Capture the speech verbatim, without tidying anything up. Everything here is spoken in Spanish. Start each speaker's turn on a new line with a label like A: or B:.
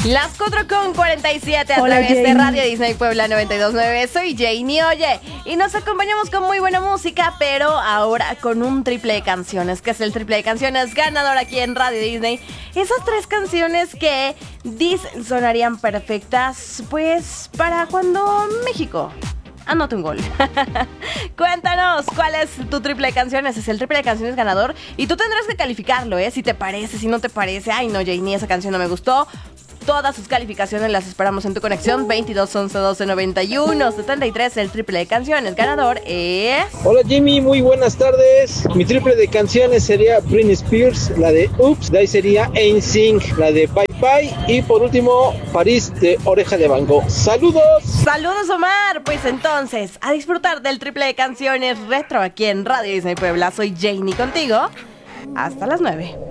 A: Las cuatro con cuarenta y siete a
B: Hola,
A: través
B: Jane.
A: de Radio Disney Puebla noventa y dos punto nueve. Soy Janie, oye, y nos acompañamos con muy buena música, pero ahora con un triple de canciones, que es el triple de canciones ganador aquí en Radio Disney. Esas tres canciones que dicen sonarían perfectas, pues, para cuando México anote un gol. Cuéntanos, ¿cuál es tu triple de canciones? Es el triple de canciones ganador y tú tendrás que calificarlo, ¿eh? Si te parece, si no te parece. Ay, no, Janie, esa canción no me gustó. Todas sus calificaciones las esperamos en tu conexión veintidós once doce noventa y uno setenta y tres. El triple de canciones ganador es...
C: Hola Jimmy, muy buenas tardes. Mi triple de canciones sería Britney Spears, la de Oops, de ahí sería N Sync, la de Bye Bye, y por último París de Oreja de Van Gogh. ¡Saludos!
A: Saludos, Omar. Pues entonces, a disfrutar del triple de canciones retro aquí en Radio Disney Puebla. Soy Janie contigo. Hasta las nueve.